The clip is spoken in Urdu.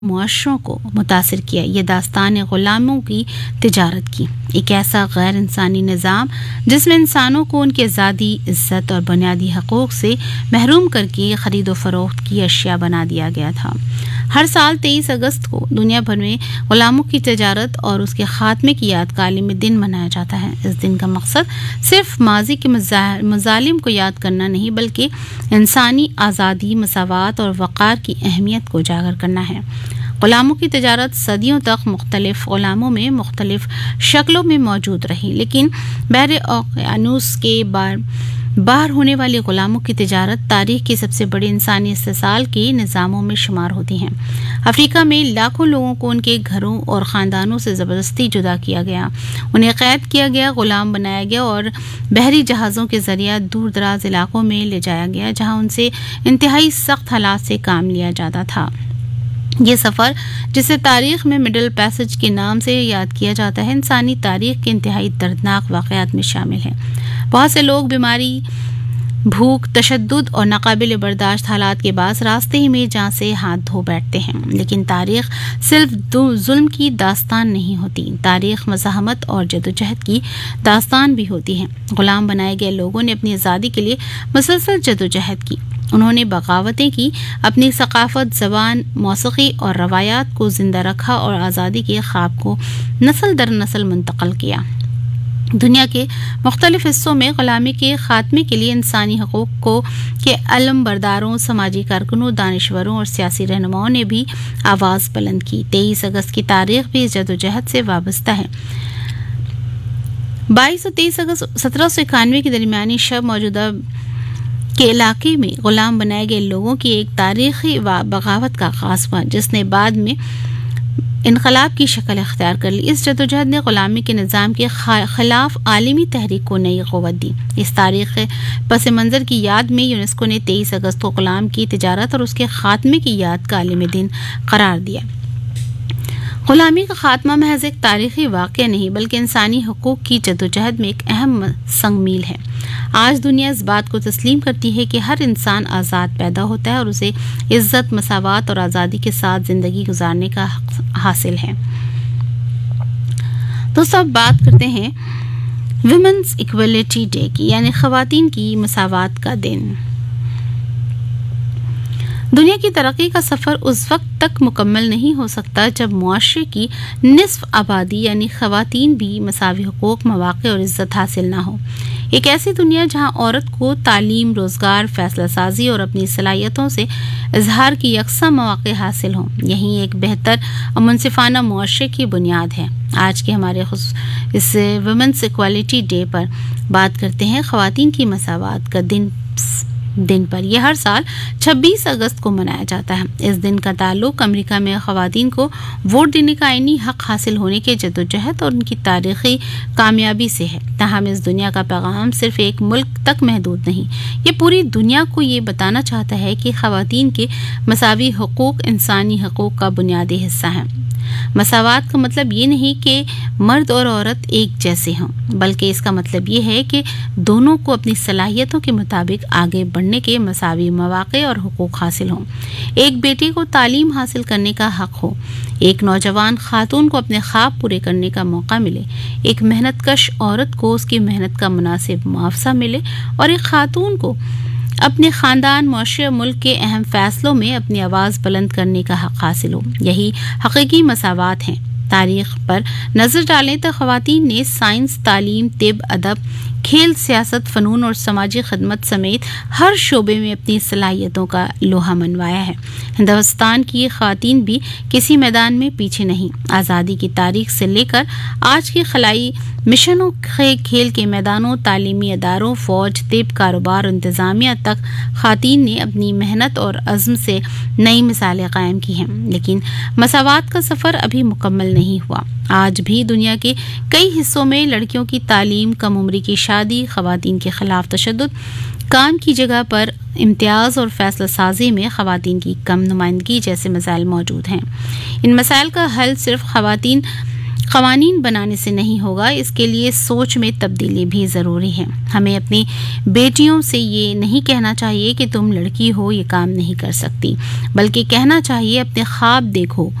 معاشروں کو متاثر کیا۔ یہ داستان غلاموں کی تجارت کی، ایک ایسا غیر انسانی نظام جس میں انسانوں کو ان کی آزادی، عزت اور بنیادی حقوق سے محروم کر کے خرید و فروخت کی اشیاء بنا دیا گیا تھا۔ ہر سال 23 اگست کو دنیا بھر میں غلاموں کی تجارت اور اس کے خاتمے کی یاد کا عالمی دن منایا جاتا ہے۔ اس دن کا مقصد صرف ماضی کے مظالم کو یاد کرنا نہیں بلکہ انسانی آزادی، مساوات اور وقار کی اہمیت کو اجاگر کرنا ہے۔ غلاموں کی تجارت صدیوں تک مختلف غلاموں میں مختلف شکلوں میں موجود رہی، لیکن بحر اوقیانوس کے باہر ہونے والی غلاموں کی تجارت تاریخ کی سب سے بڑی انسانی استحصال کے نظاموں میں شمار ہوتی ہیں۔ افریقہ میں لاکھوں لوگوں کو ان کے گھروں اور خاندانوں سے زبردستی جدا کیا گیا، انہیں قید کیا گیا، غلام بنایا گیا اور بحری جہازوں کے ذریعہ دور دراز علاقوں میں لے جایا گیا جہاں ان سے انتہائی سخت حالات سے کام لیا جاتا تھا۔ یہ سفر، جسے تاریخ میں مڈل پیسج کے نام سے یاد کیا جاتا ہے، انسانی تاریخ کے انتہائی دردناک واقعات میں شامل ہے۔ بہت سے لوگ بیماری، بھوک، تشدد اور ناقابل برداشت حالات کے باعث راستے ہی میں جان سے ہاتھ دھو بیٹھتے ہیں، لیکن تاریخ صرف ظلم کی داستان نہیں ہوتی، تاریخ مزاحمت اور جدوجہد کی داستان بھی ہوتی ہے۔ غلام بنائے گئے لوگوں نے اپنی آزادی کے لیے مسلسل جدوجہد کی، انہوں نے بغاوتیں کی، اپنی ثقافت، زبان، موسیقی اور روایات کو زندہ رکھا اور آزادی کے خواب کو نسل در نسل منتقل کیا۔ دنیا کے مختلف حصوں میں غلامی کے خاتمے کے لیے انسانی حقوق کے علم برداروں، سماجی کارکنوں، دانشوروں اور سیاسی رہنماؤں نے بھی آواز بلند کی۔ 23 اگست کی تاریخ بھی اس جدوجہد سے وابستہ ہے۔ 22 اور 23 اگست 1791 کے درمیانی شب موجودہ کے علاقے میں غلام بنائے گئے لوگوں کی ایک تاریخی بغاوت کا آغاز ہوا جس نے بعد میں انقلاب کی شکل اختیار کر لی۔ اس جدوجہد نے غلامی کے نظام کے خلاف عالمی تحریک کو نئی قوت دی۔ اس تاریخ پس منظر کی یاد میں یونیسکو نے 23 اگست کو غلام کی تجارت اور اس کے خاتمے کی یاد کا عالمی دن قرار دیا۔ غلامی کا خاتمہ محض ایک تاریخی واقعہ نہیں بلکہ انسانی حقوق کی جدوجہد میں ایک اہم سنگ میل ہے۔ آج دنیا اس بات کو تسلیم کرتی ہے کہ ہر انسان آزاد پیدا ہوتا ہے اور اسے عزت، مساوات اور آزادی کے ساتھ زندگی گزارنے کا حق حاصل ہے۔ تو سب بات کرتے ہیں ویمنز ایکویلٹی ڈے کی، یعنی خواتین کی مساوات کا دن۔ دنیا کی ترقی کا سفر اس وقت تک مکمل نہیں ہو سکتا جب معاشرے کی نصف آبادی یعنی خواتین بھی مساوی حقوق، مواقع اور عزت حاصل نہ ہو۔ ایک ایسی دنیا جہاں عورت کو تعلیم، روزگار، فیصلہ سازی اور اپنی صلاحیتوں سے اظہار کی یکساں مواقع حاصل ہوں، یہی ایک بہتر اور منصفانہ معاشرے کی بنیاد ہے۔ آج کے ہمارے اس ویمنس ایکوالٹی ڈے پر بات کرتے ہیں خواتین کی مساوات کا دن پر۔ یہ ہر سال 26 اگست کو منایا جاتا ہے۔ اس دن کا تعلق امریکہ میں خواتین کو ووٹ دینے کا آئینی حق حاصل ہونے کے جدوجہد اور ان کی تاریخی کامیابی سے ہے۔ تاہم اس دنیا کا پیغام صرف ایک ملک تک محدود نہیں، یہ پوری دنیا کو یہ بتانا چاہتا ہے کہ خواتین کے مساوی حقوق انسانی حقوق کا بنیادی حصہ ہیں۔ مساوات کا مطلب یہ نہیں کہ مرد اور عورت ایک جیسے ہوں، بلکہ اس کا مطلب یہ ہے کہ دونوں کو اپنی صلاحیتوں کے مطابق آگے بڑھنے کے مساوی مواقع اور حقوق حاصل ہوں۔ ایک بیٹے کو تعلیم حاصل کرنے کا حق ہو، ایک نوجوان خاتون کو اپنے خواب پورے کرنے کا موقع ملے، ایک محنت کش عورت کو اس کی محنت کا مناسب معاوضہ ملے اور ایک خاتون کو اپنے خاندان، معاشرے اور ملک کے اہم فیصلوں میں اپنی آواز بلند کرنے کا حق حاصل ہو۔ یہی حقیقی مساوات ہیں۔ تاریخ پر نظر ڈالیں تو خواتین نے سائنس، تعلیم، طب، ادب، کھیل، سیاست، فنون اور سماجی خدمت سمیت ہر شعبے میں اپنی صلاحیتوں کا لوہا منوایا ہے۔ ہندوستان کی خواتین بھی کسی میدان میں پیچھے نہیں۔ آزادی کی تاریخ سے لے کر آج کے خلائی مشنوں، کھیل کے میدانوں، تعلیمی اداروں، فوج، طب، کاروبار اور انتظامیہ تک خواتین نے اپنی محنت اور عزم سے نئی مثالیں قائم کی ہیں، لیکن مساوات کا سفر ابھی مکمل نہیں ہوا۔ آج بھی دنیا کے کئی حصوں میں لڑکیوں کی تعلیم، کم عمری کی شادی، خواتین کے خلاف تشدد، کام کی جگہ پر امتیاز اور فیصلہ سازی میں خواتین کی کم نمائندگی جیسے مسائل موجود ہیں۔ ان مسائل کا حل صرف قوانین بنانے سے نہیں ہوگا، اس کے لیے سوچ میں تبدیلی بھی ضروری ہے۔ ہمیں اپنی بیٹیوں سے یہ نہیں کہنا چاہیے کہ تم لڑکی ہو، یہ کام نہیں کر سکتی، بلکہ کہنا چاہیے اپنے خواب دیکھو،